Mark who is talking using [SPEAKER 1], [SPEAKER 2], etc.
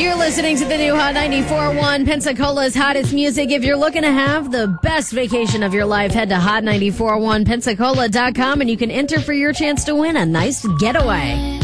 [SPEAKER 1] You're listening to the new Hot 94.1 Pensacola's hottest music. If you're looking to have the best vacation of your life, head to hot941pensacola.com and you can enter for your chance to win a nice getaway.